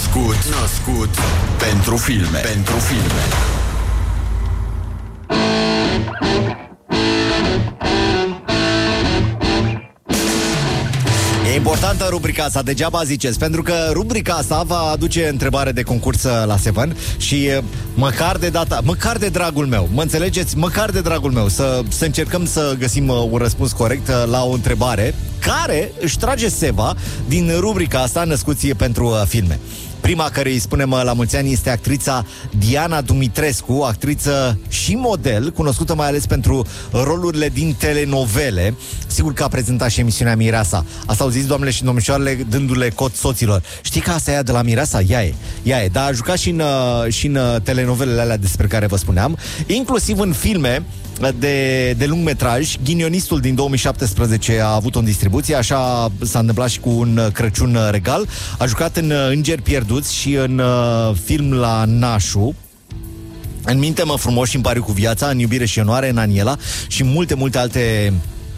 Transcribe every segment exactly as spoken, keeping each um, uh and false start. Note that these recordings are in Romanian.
Născut, născut pentru filme, pentru filme. E importantă rubrica asta, degeaba ziceți, pentru că rubrica asta va aduce întrebare de concurs la Seven și măcar de data, măcar de dragul meu, mă înțelegeți? Măcar de dragul meu, să, să încercăm să găsim un răspuns corect la o întrebare care își trage seva din rubrica asta, Născuți pentru filme. Prima care îi spunem la mulți ani este actrița Diana Dumitrescu, actriță și model, cunoscută mai ales pentru rolurile din telenovele. Sigur că a prezentat și emisiunea Mireasa. Asta au zis doamnele și domnișoarele dându-le cot soților. Știi că asta e de la Mireasa? Ea e, ea e. Dar a jucat și în, și în telenovelele alea despre care vă spuneam, inclusiv în filme de, de lung metraj. Ghinionistul din două mii șaptesprezece a avut o distribuție, așa s-a întâmplat și cu Un Crăciun Regal. A jucat în Îngeri Pierduți și în uh, film la Nașu, În minte-mă frumos și în pariu cu viața, În iubire și onoare, în Aniela și multe, multe alte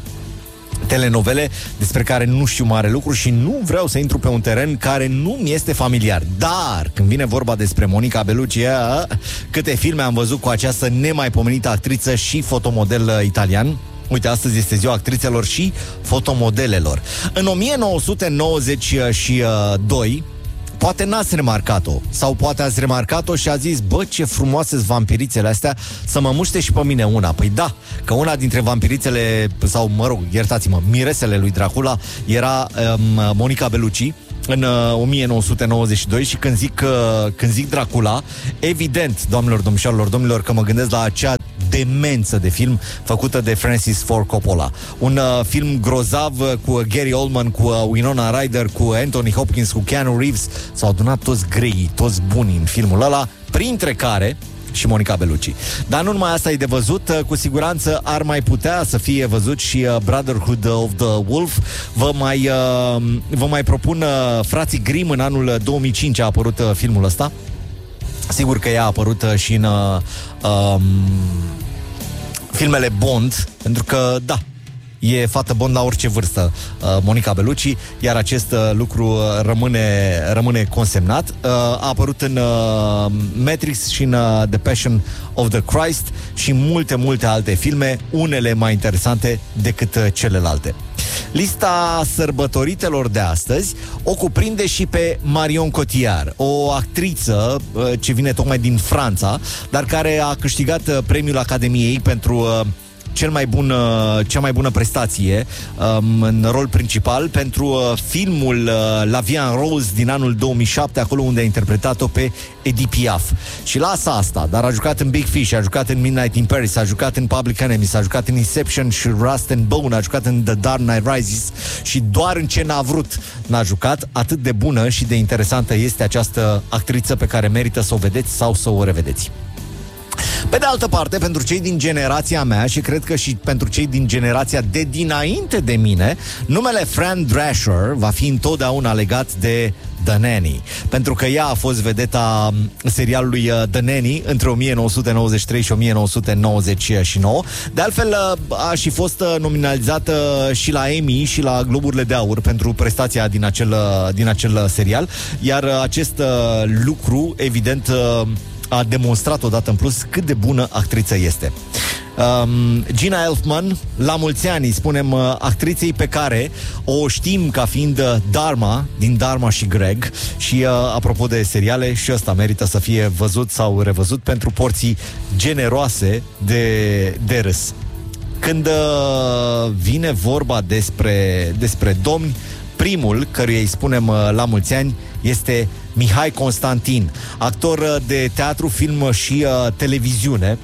telenovele despre care nu știu mare lucru și nu vreau să intru pe un teren care nu mi este familiar. Dar când vine vorba despre Monica Bellucci, câte filme am văzut cu această nemaipomenită actriță și fotomodel italian. Uite, astăzi este ziua actrițelor și fotomodelelor. În o mie nouă sute nouăzeci și doi, poate n-ați remarcat-o, sau poate ați remarcat-o și a zis: bă, ce frumoase-s vampirițele astea, să mă muște și pe mine una. Păi da, că una dintre vampirițele, sau mă rog, iertați-mă, miresele lui Dracula era um, Monica Bellucci în uh, o mie nouă sute nouăzeci și doi. Și când zic, uh, când zic Dracula, evident, doamnelor, domnișoarelor, domnilor, că mă gândesc la acea demență de film făcută de Francis Ford Coppola. Un uh, film grozav uh, cu Gary Oldman, cu uh, Winona Ryder, cu Anthony Hopkins, cu Keanu Reeves. S-au adunat toți greii, toți buni în filmul ăla, printre care și Monica Bellucci. Dar nu numai asta e de văzut, uh, cu siguranță ar mai putea să fie văzut și uh, Brotherhood of the Wolf. Vă mai, uh, vă mai propun uh, Frații Grimm. În anul două mii cinci a apărut uh, filmul ăsta. Sigur că ea a apărut uh, și în uh, um, filmele Bond, pentru că, da, e fată Bond la orice vârstă, uh, Monica Bellucci, iar acest uh, lucru rămâne, rămâne consemnat. Uh, a apărut în uh, Matrix și în uh, The Passion of the Christ și multe, multe alte filme, unele mai interesante decât uh, celelalte. Lista sărbătoritelor de astăzi o cuprinde și pe Marion Cotillard, o actriță uh, ce vine tocmai din Franța, dar care a câștigat uh, premiul Academiei pentru uh, cel mai bun, cea mai bună prestație um, în rol principal pentru uh, filmul uh, La Vie en Rose din anul două mii șapte, acolo unde a interpretat-o pe Edith Piaf. Și lasă asta, dar a jucat în Big Fish, a jucat în Midnight in Paris, a jucat în Public Enemy, a jucat în Inception și Rust and Bone, a jucat în The Dark Knight Rises și doar în ce n-a vrut n-a jucat. Atât de bună și de interesantă este această actriță pe care merită să o vedeți sau să o revedeți. Pe de altă parte, pentru cei din generația mea și cred că și pentru cei din generația de dinainte de mine, numele Fran Drescher va fi întotdeauna legat de The Nanny, pentru că ea a fost vedeta serialului The Nanny între o mie nouă sute nouăzeci și trei și o mie nouă sute nouăzeci și nouă. De altfel, a și fost nominalizată și la Emmy și la Globurile de Aur pentru prestația din acel, din acel serial, iar acest lucru, evident, a demonstrat odată în plus cât de bună actriță este. Um, Gina Elfman, la mulți ani, spunem uh, actriței pe care o știm ca fiind uh, Dharma, din Dharma și Greg. Și uh, apropo de seriale, și ăsta merită să fie văzut sau revăzut pentru porții generoase de, de râs. Când uh, vine vorba despre, despre domni, primul căruia îi spunem uh, la mulți ani este Mihai Constantin, actor de teatru, film și uh, televiziune,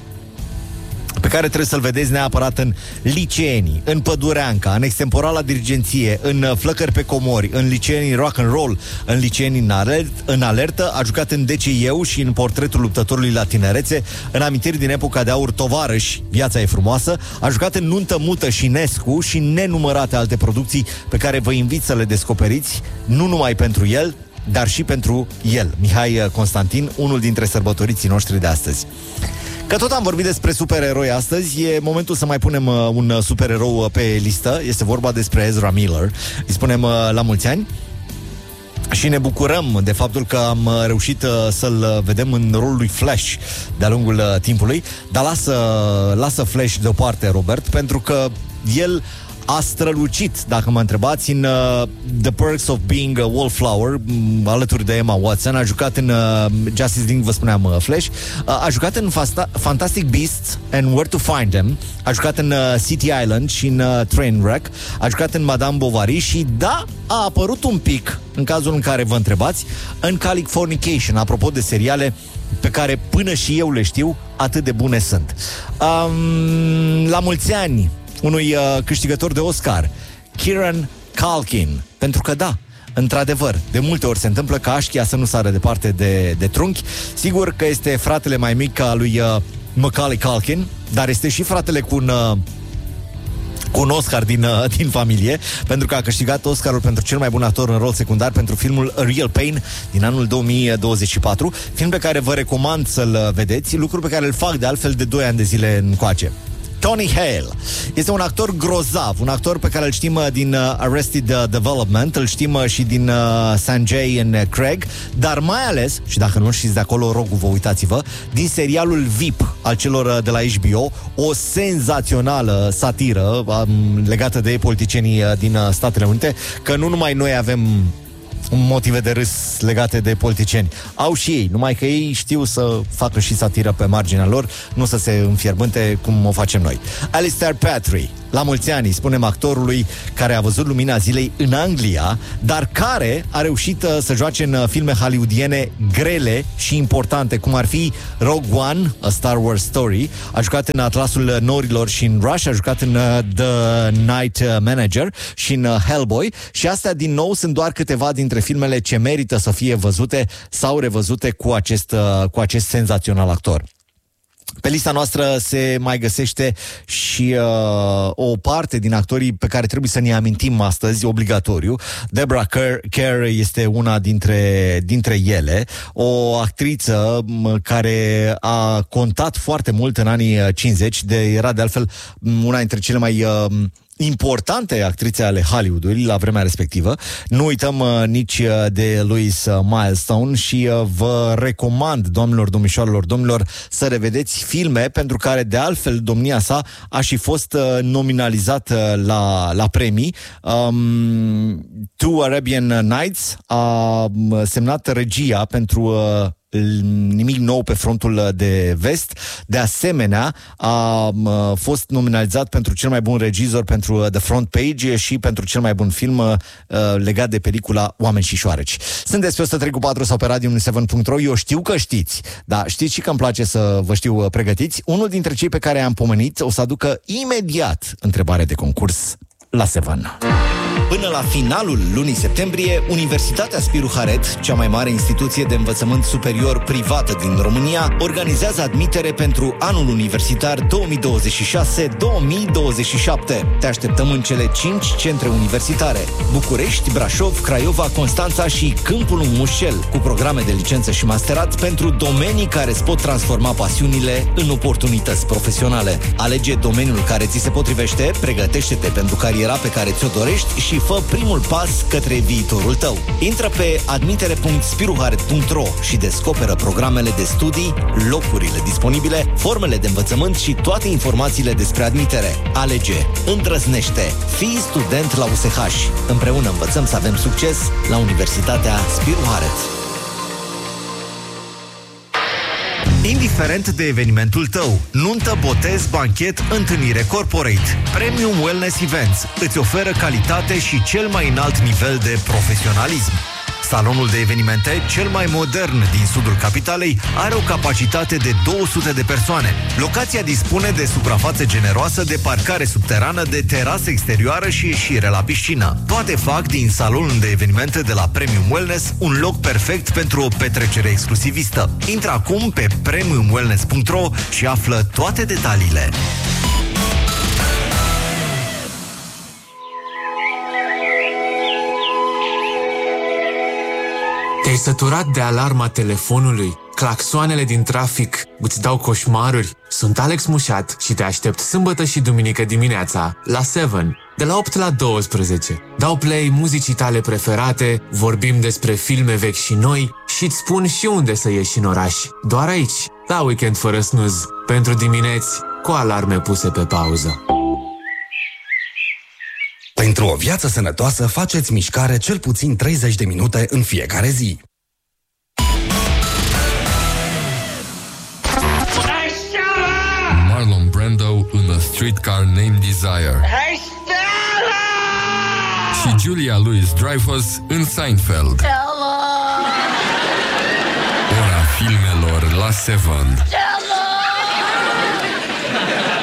pe care trebuie să-l vedeți neapărat în Liceenii, în Pădureanca, în Extemporala Dirigenție, în Flăcări pe Comori, în Liceenii Rock and Roll, în Liceenii în, alert, în Alertă, a jucat în D C Eu și în Portretul luptătorului la tinerețe, în Amintiri din epoca de aur, Tovarăși, Viața e frumoasă, a jucat în Nuntă mută și Nescu și nenumărate alte producții pe care vă invit să le descoperiți, nu numai pentru el, dar și pentru el, Mihai Constantin, unul dintre sărbătoriții noștri de astăzi. Că tot am vorbit despre supereroi astăzi, e momentul să mai punem uh, un supererou pe listă. Este vorba despre Ezra Miller. Îi spunem uh, la mulți ani. Și ne bucurăm de faptul că am reușit uh, să-l vedem în rolul lui Flash de-a lungul uh, timpului. Dar lasă, lasă Flash deoparte, Robert, pentru că el a strălucit, dacă mă întrebați, în uh, The Perks of Being a Wallflower, m- alături de Emma Watson. A jucat în uh, Justice League, vă spuneam, uh, Flash. Uh, a jucat în Fasta- Fantastic Beasts and Where to Find Them. A jucat în uh, City Island și în uh, Trainwreck. A jucat în Madame Bovary și, da, a apărut un pic, în cazul în care vă întrebați, în Californication, apropo de seriale pe care până și eu le știu, atât de bune sunt. Um, la mulți ani unui uh, câștigător de Oscar, Kieran Culkin. Pentru că da, într-adevăr, de multe ori se întâmplă ca așchia să nu sară departe de, de trunchi. Sigur că este fratele mai mic al lui uh, Macaulay Culkin, dar este și fratele cu un... Uh, cu un Oscar din, uh, din familie, pentru că a câștigat Oscarul pentru cel mai bun actor în rol secundar pentru filmul A Real Pain din anul două mii douăzeci și patru, film pe care vă recomand să-l vedeți, lucru pe care îl fac de altfel de doi ani de zile încoace. Tony Hale este un actor grozav, un actor pe care îl știm din uh, Arrested Development, îl știm uh, și din uh, Sanjay and Craig, dar mai ales, și dacă nu știți de acolo, rog, vă uitați-vă, din serialul V I P al celor uh, de la H B O, o senzațională satiră um, legată de politicienii uh, din uh, Statele Unite, că nu numai noi avem motive de râs legate de politicieni. Au și ei, numai că ei știu să facă și satiră pe marginea lor, nu să se înfierbânte cum o facem noi. Alistair Petrie, la mulți ani, spunem actorului care a văzut lumina zilei în Anglia, dar care a reușit uh, să joace în uh, filme hollywoodiene grele și importante, cum ar fi Rogue One, A Star Wars Story, a jucat în Atlasul Norilor și în Rush, a jucat în uh, The Night Manager și în uh, Hellboy, și astea din nou sunt doar câteva dintre filmele ce merită să fie văzute sau revăzute cu acest, uh, cu acest senzațional actor. Pe lista noastră se mai găsește și uh, o parte din actorii pe care trebuie să ne amintim astăzi, obligatoriu. Deborah Kerr este una dintre, dintre ele, o actriță care a contat foarte mult în anii cincizeci, de, era de altfel una dintre cele mai... Uh, importante actrițe ale Hollywoodului la vremea respectivă. Nu uităm uh, nici uh, de Louis uh, Milestone și uh, vă recomand, doamnelor, domnișoarelor, domnilor, să revedeți filme pentru care, de altfel, domnia sa a și fost uh, nominalizat uh, la, la premii. Um, Two Arabian Nights a semnat regia pentru uh, Nimic nou pe frontul de vest. De asemenea, a fost nominalizat pentru cel mai bun regizor pentru The Front Page și pentru cel mai bun film uh, legat de pelicula Oameni și șoareci. Sunteți pe o sută trei cu patru sau pe radio unu șapte punct ro. Eu știu că știți, dar știți și că îmi place să vă știu pregătiți. Unul dintre cei pe care am pomenit o să aducă imediat întrebare de concurs la Seven. Până la finalul lunii septembrie, Universitatea Spiru Haret, cea mai mare instituție de învățământ superior privată din România, organizează admitere pentru anul universitar două mii douăzeci și șase două mii douăzeci și șapte. Te așteptăm în cele cinci centre universitare: București, Brașov, Craiova, Constanța și Câmpul Mușel, cu programe de licență și masterat pentru domenii care îți pot transforma pasiunile în oportunități profesionale. Alege domeniul care ți se potrivește, pregătește-te pentru cariera pe care ți-o dorești și fă primul pas către viitorul tău. Intră pe admitere punct spiruharet punct ro și descoperă programele de studii, locurile disponibile, formele de învățământ și toate informațiile despre admitere. Alege, îndrăznește, fii student la U S H. Împreună învățăm să avem succes la Universitatea Spiru Haret. Indiferent de evenimentul tău, nuntă, botez, banchet, întâlnire corporate, Premium Wellness Events îți oferă calitate și cel mai înalt nivel de profesionalism. Salonul de evenimente, cel mai modern din sudul capitalei, are o capacitate de două sute de persoane. Locația dispune de suprafață generoasă, de parcare subterană, de terasă exterioară și ieșire la piscină. Toate fac din salonul de evenimente de la Premium Wellness un loc perfect pentru o petrecere exclusivistă. Intră acum pe premium wellness punct ro și află toate detaliile. Te-ai săturat de alarma telefonului claxoanele din trafic îți dau coșmaruri? Sunt Alex Mușat și te aștept sâmbătă și duminică dimineața la Seven, de la opt la douăsprezece. Dau play muzicii tale preferate, vorbim despre filme vechi și noi și îți spun și unde să ieși în oraș. Doar aici, la Weekend fără snooze, pentru dimineți cu alarme puse pe pauză. Pentru o viață sănătoasă, faceți mișcare cel puțin treizeci de minute în fiecare zi. Marlon Brando în A Streetcar Named Desire. Hey, Stella! Și Julia Louis-Dreyfus în Seinfeld. Stella! Ora filmelor la Seven. Stella!